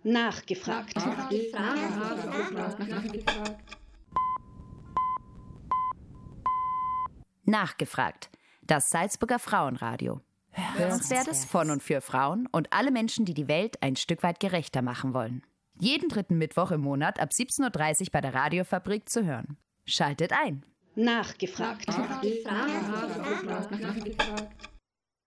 Nachgefragt. Nachgefragt. Das Salzburger Frauenradio. Hörenswertes von und für Frauen und alle Menschen, die die Welt ein Stück weit gerechter machen wollen. Jeden dritten Mittwoch im Monat ab 17.30 Uhr bei der Radiofabrik zu hören. Schaltet ein. Nachgefragt. Nachgefragt.